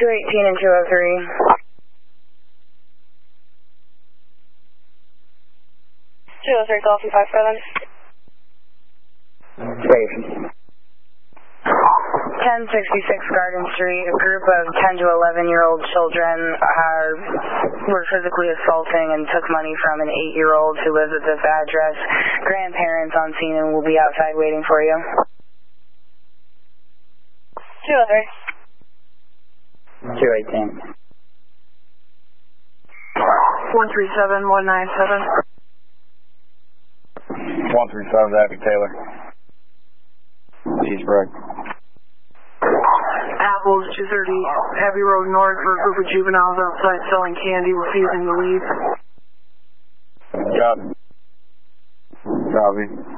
218 and 203. 203, Golf 57. Station. 1066 Garden Street, a group of 10 to 11-year-old children were physically assaulting and took money from an 8-year-old who lives at this address. Grandparents on scene and will be outside waiting for you. 203. 218. 137, 197. 137, Abby Taylor. Cheeseburg. Apples, 230 Abbey Road North for a group of juveniles outside selling candy, refusing to leave. Copy. Copy.